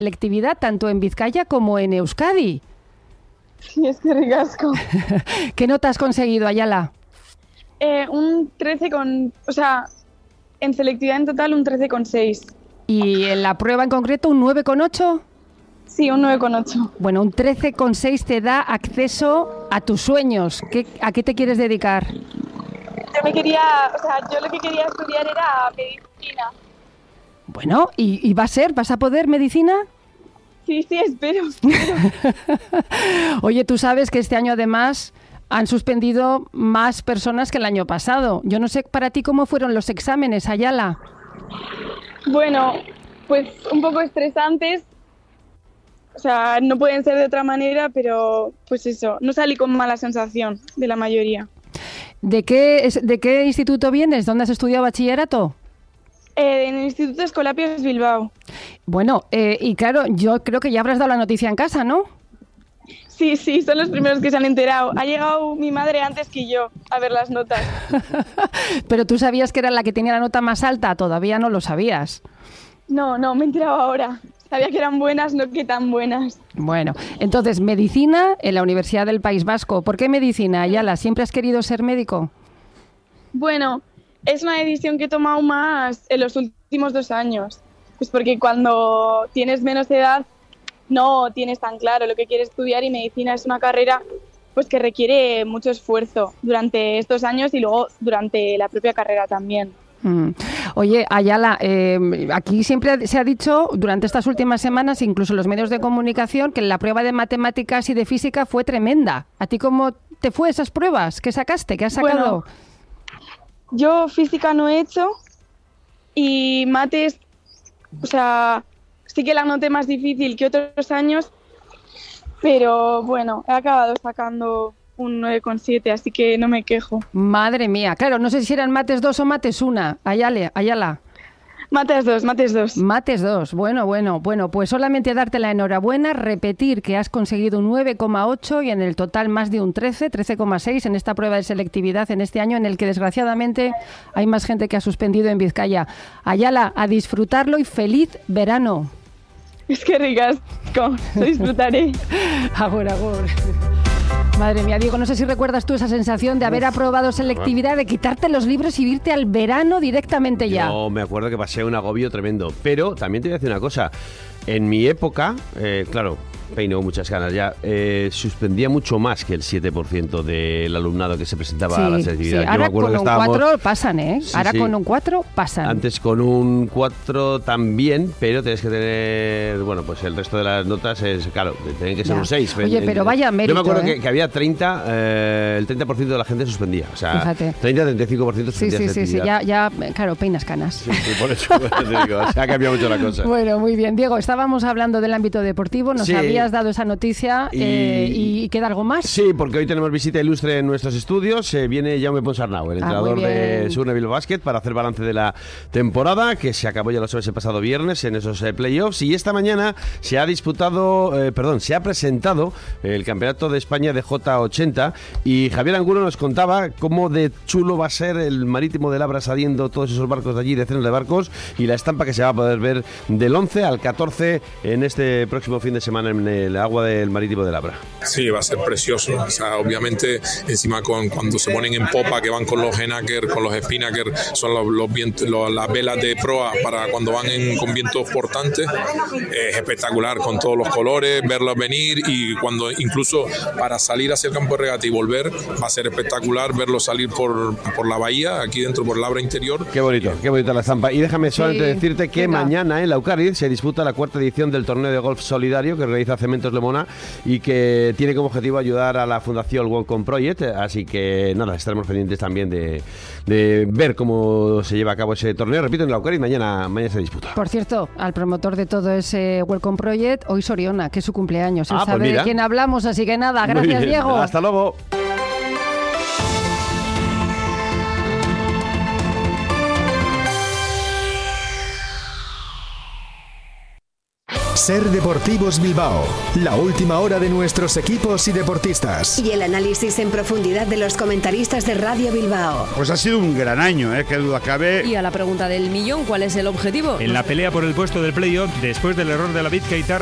selectividad tanto en Vizcaya como en Euskadi. Sí, es que ricasco. ¿Qué nota has conseguido, Ayala? Un 13 o sea, en selectividad en total un 13,6. ¿Y en la prueba en concreto un 9,8? Sí, un 9,8. Bueno, un 13,6 te da acceso a tus sueños. ¿A qué te quieres dedicar? Yo lo que quería estudiar era medicina. Bueno, ¿y vas a poder medicina? Sí, espero. Oye, tú sabes que este año además han suspendido más personas que el año pasado. Yo no sé para ti cómo fueron los exámenes, Ayala. Bueno, pues un poco estresantes. O sea, no pueden ser de otra manera, pero pues eso, no salí con mala sensación de la mayoría. ¿De qué instituto vienes? ¿Dónde has estudiado bachillerato? En el Instituto Escolapios Bilbao. Bueno, y claro, yo creo que ya habrás dado la noticia en casa, ¿no? Sí, son los primeros que se han enterado. Ha llegado mi madre antes que yo a ver las notas. Pero tú sabías que era la que tenía la nota más alta, todavía no lo sabías. No, me he enterado ahora. Sabía que eran buenas, no que tan buenas. Bueno, entonces, medicina en la Universidad del País Vasco. ¿Por qué medicina, Ayala? ¿Siempre has querido ser médico? Bueno, es una decisión que he tomado más en los últimos 2 años. Pues porque cuando tienes menos edad no tienes tan claro lo que quieres estudiar y medicina es una carrera pues que requiere mucho esfuerzo durante estos años y luego durante la propia carrera también. Oye, Ayala, aquí siempre se ha dicho durante estas últimas semanas, incluso en los medios de comunicación, que la prueba de matemáticas y de física fue tremenda. ¿A ti cómo te fue esas pruebas? ¿Qué sacaste? ¿Qué has sacado? Bueno, yo física no he hecho y mates, o sea, sí que la noté más difícil que otros años, pero bueno, he acabado sacando un 9,7, así que no me quejo. Madre mía, claro, no sé si eran mates 2 o mates 1, Ayala. Mates 2. Mates 2, bueno, pues solamente darte la enhorabuena, repetir que has conseguido un 9,8 y en el total más de un 13,6 en esta prueba de selectividad en este año en el que desgraciadamente hay más gente que ha suspendido en Vizcaya. Ayala, a disfrutarlo y feliz verano. Es que ricasco, lo disfrutaré. Agur. Madre mía, Diego, no sé si recuerdas tú esa sensación de haber aprobado selectividad, de quitarte los libros y irte al verano directamente ya. No, me acuerdo que pasé un agobio tremendo. Pero también te voy a decir una cosa. En mi época, claro, peino muchas ganas ya, suspendía mucho más que el 7% del alumnado que se presentaba a la selectividad. Sí. Ahora con un 4 pasan, ¿eh? Ahora con un 4 pasan. Antes con un 4 también, pero tienes que tener, bueno, pues el resto de las notas es, claro, tienen que ser un 6. Oye, pero vaya mérito. Yo me acuerdo que había 30, el 30% de la gente suspendía. O sea, fíjate. 30-35% suspendía selectividad. Sí, ya, claro, peinas canas. Sí, por eso te digo, se ha cambiado mucho la cosa. Bueno, muy bien. Diego, estábamos hablando del ámbito deportivo, nos habías dado esa noticia y ¿queda algo más? Sí, porque hoy tenemos visita ilustre en nuestros estudios. Viene Jaume Ponsarnau, el entrenador de Surne Bilbao Basket, para hacer balance de la temporada, que se acabó, ya lo sabes, el pasado viernes en esos playoffs. Y esta mañana se ha presentado el Campeonato de España de J80 y Javier Angulo nos contaba cómo de chulo va a ser el Marítimo de Labra saliendo todos esos barcos de allí, decenas de barcos, y la estampa que se va a poder ver del 11 al 14 en este próximo fin de semana en el agua del Marítimo de Labra. Sí, va a ser precioso. O sea, obviamente, encima cuando se ponen en popa, que van con los Genaker, con los Spinnaker, son los vientos, las velas de proa para cuando van con vientos portantes. Es espectacular, con todos los colores, verlos venir, y cuando incluso para salir hacia el campo de regata y volver, va a ser espectacular verlos salir por la bahía, aquí dentro, por Labra interior. Qué bonita la estampa. Y déjame solamente decirte que mañana en Laucariz se disputa la 4ª edición del torneo de golf solidario que realiza Cementos Lemona y que tiene como objetivo ayudar a la Fundación Welcome Project, así que nada, estaremos pendientes también de ver cómo se lleva a cabo ese torneo. Repito, en Laucariz mañana se disputa. Por cierto, al promotor de todo ese Welcome Project, hoy Soriona, que es su cumpleaños. Él sabe de quién hablamos, así que nada, gracias Diego. Hasta luego. Ser Deportivos Bilbao, la última hora de nuestros equipos y deportistas. Y el análisis en profundidad de los comentaristas de Radio Bilbao. Pues ha sido un gran año, qué duda cabe. Y a la pregunta del millón, ¿cuál es el objetivo? En la pelea por el puesto del playoff, después del error de la Bizkaitar,